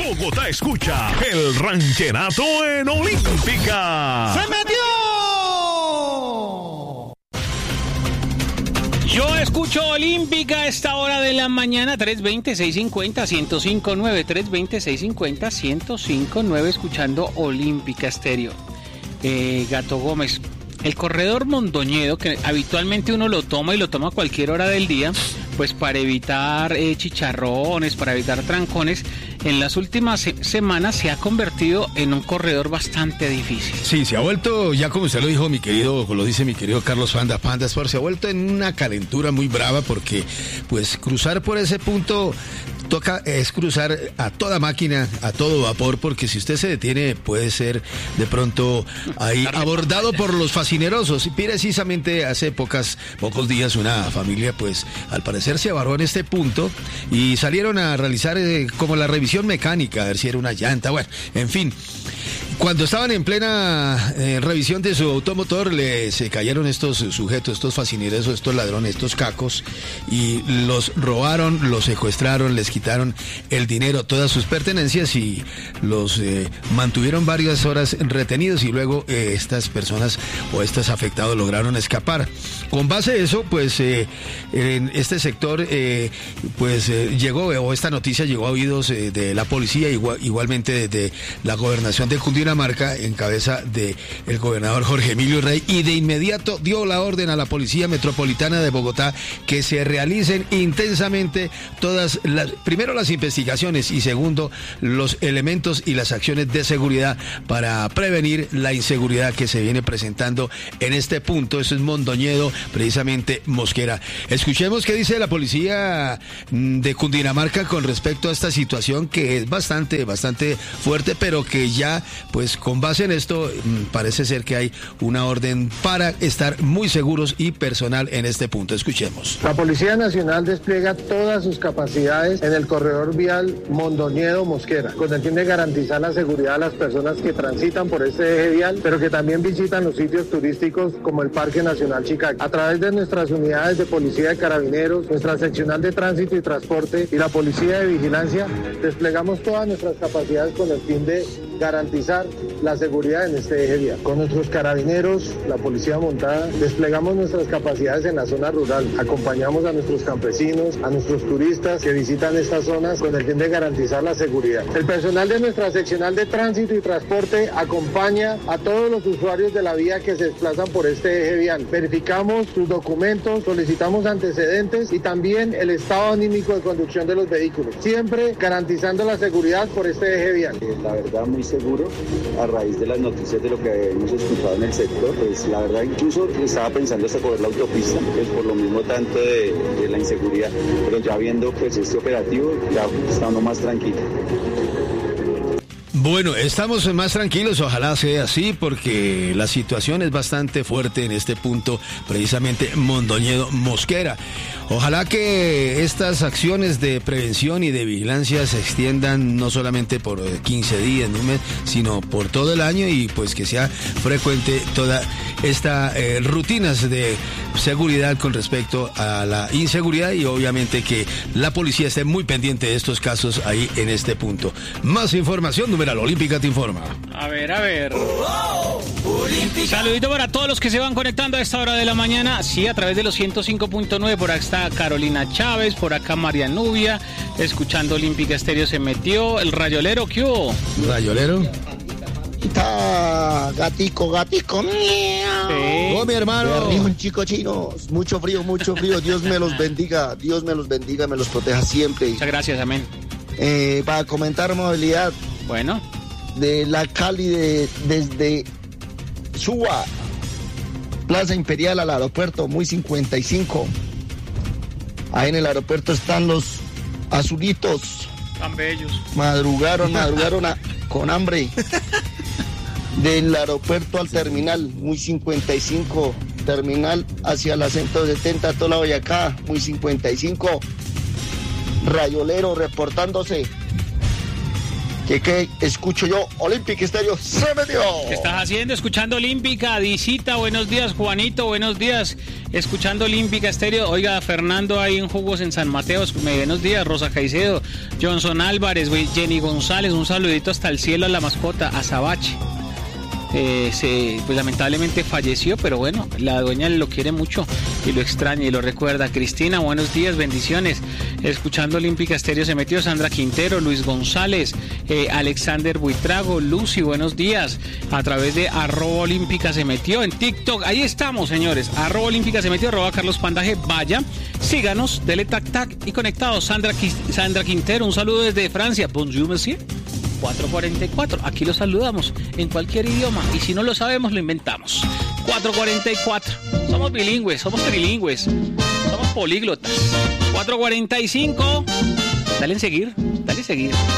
Bogotá escucha el rancherato en Olímpica. ¡Se metió! Yo escucho Olímpica a esta hora de la mañana, 320-650-1059, 320-650-1059, escuchando Olímpica Estéreo. Gato Gómez, el corredor Mondoñedo, que habitualmente uno lo toma y lo toma a cualquier hora del día, pues para evitar chicharrones, para evitar trancones, en las últimas semanas se ha convertido en un corredor bastante difícil. Sí, se ha vuelto, ya como usted lo dijo, lo dice mi querido Carlos Panda Sport, se ha vuelto en una calentura muy brava porque pues cruzar por ese punto es cruzar a toda máquina, a todo vapor, porque si usted se detiene puede ser de pronto ahí abordado por los fascinerosos. Y precisamente hace pocos días una familia pues al parecer se abarró en este punto y salieron a realizar como la revisión mecánica, a ver si era una llanta, bueno, en fin. Cuando estaban en plena revisión de su automotor, se cayeron estos sujetos, estos fascinerosos, estos ladrones, estos cacos, y los robaron, los secuestraron, les quitaron el dinero, todas sus pertenencias, y los mantuvieron varias horas retenidos, y luego estas personas o estos afectados lograron escapar. Con base en eso, pues en este sector, esta noticia llegó a oídos de la policía, igualmente de la gobernación de Cundinamarca, en cabeza del gobernador Jorge Emilio Rey, y de inmediato dio la orden a la Policía Metropolitana de Bogotá que se realicen intensamente primero las investigaciones y segundo los elementos y las acciones de seguridad para prevenir la inseguridad que se viene presentando en este punto. Eso es Mondoñedo, precisamente Mosquera. Escuchemos qué dice la Policía de Cundinamarca con respecto a esta situación, que es bastante fuerte, pero que ya pues con base en esto parece ser que hay una orden para estar muy seguros y personal en este punto. Escuchemos. La Policía Nacional despliega todas sus capacidades en el corredor vial Mondoñedo-Mosquera, con el fin de garantizar la seguridad de las personas que transitan por este eje vial, pero que también visitan los sitios turísticos como el Parque Nacional Chicá. A través de nuestras unidades de Policía de Carabineros, nuestra seccional de Tránsito y Transporte y la Policía de Vigilancia, desplegamos todas nuestras capacidades con el fin de garantizar la seguridad en este eje vial. Con nuestros carabineros, la policía montada, desplegamos nuestras capacidades en la zona rural, acompañamos a nuestros campesinos, a nuestros turistas que visitan estas zonas con el fin de garantizar la seguridad. El personal de nuestra seccional de Tránsito y Transporte acompaña a todos los usuarios de la vía que se desplazan por este eje vial. Verificamos sus documentos, solicitamos antecedentes y también el estado anímico de conducción de los vehículos, siempre garantizando la seguridad por este eje vial. La verdad, muy seguro, a raíz de las noticias de lo que hemos escuchado en el sector, pues la verdad incluso estaba pensando hasta coger la autopista, pues por lo mismo tanto de la inseguridad, pero ya viendo pues este operativo, ya estamos más tranquilos. Bueno, estamos más tranquilos, ojalá sea así, porque la situación es bastante fuerte en este punto, precisamente Mondoñedo Mosquera. Ojalá que estas acciones de prevención y de vigilancia se extiendan no solamente por 15 días, no mes, sino por todo el año, y pues que sea frecuente toda esta rutinas de seguridad con respecto a la inseguridad, y obviamente que la policía esté muy pendiente de estos casos ahí en este punto. Más información, numeral Olímpica te informa. A ver. Saludito para todos los que se van conectando a esta hora de la mañana, sí, a través de los 105.9, por acá está Carolina Chávez, por acá María Nubia, escuchando Olímpica Estéreo. Se metió el Rayolero, ¿qué hubo? ¿Rayolero? Gatico. Sí. Oh, mi hermano. Un chico chinos. Mucho frío. Dios me los bendiga, me los proteja siempre. Muchas gracias, amén. Para comentar movilidad. Bueno. De la Cali, desde Suba, Plaza Imperial al aeropuerto, muy 55. Ahí en el aeropuerto están los azulitos. Tan bellos. Madrugaron con hambre. Del aeropuerto al terminal, muy 55. Terminal hacia la 170, toda la Boyacá, muy 55. Rayolero reportándose. que escucho yo, Olímpica Estéreo, se metió. ¿Qué estás haciendo? Escuchando Olímpica. Disita, buenos días. Juanito, buenos días. Escuchando Olímpica Estéreo. Oiga, Fernando ahí en Jugos en San Mateo. Buenos días. Rosa Caicedo, Johnson Álvarez, Jenny González. Un saludito hasta el cielo a la mascota, a Sabache. Pues lamentablemente falleció, pero bueno, la dueña lo quiere mucho y lo extraña y lo recuerda. Cristina, buenos días, bendiciones. Escuchando Olímpica Estéreo se metió Sandra Quintero, Luis González, Alexander Buitrago, Lucy, buenos días. A través de @Olímpica se metió en TikTok. Ahí estamos, señores. @Olímpica se metió, @Carlos Pandaje. Vaya, síganos, dele tac tac y conectados. Sandra Quintero, un saludo desde Francia. Bonjour, monsieur. 4:44, aquí lo saludamos en cualquier idioma y si no lo sabemos lo inventamos. 4:44, somos bilingües, somos trilingües, somos políglotas. 4:45, dale en seguir, dale seguir.